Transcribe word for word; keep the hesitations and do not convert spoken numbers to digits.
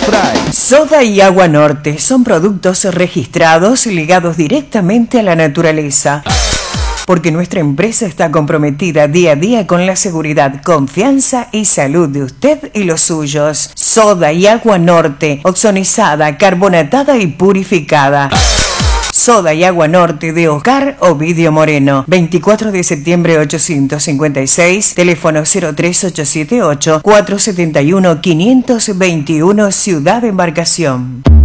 Spray. Soda y Agua Norte son productos registrados ligados directamente a la naturaleza. Porque nuestra empresa está comprometida día a día con la seguridad, confianza y salud de usted y los suyos. Soda y Agua Norte, oxonizada, carbonatada y purificada. Soda y Agua Norte de Oscar Ovidio Moreno, veinticuatro de septiembre ochocientos cincuenta y seis, teléfono cero tres ocho siete ocho, cuatro siete uno, cinco dos uno, Ciudad de Embarcación.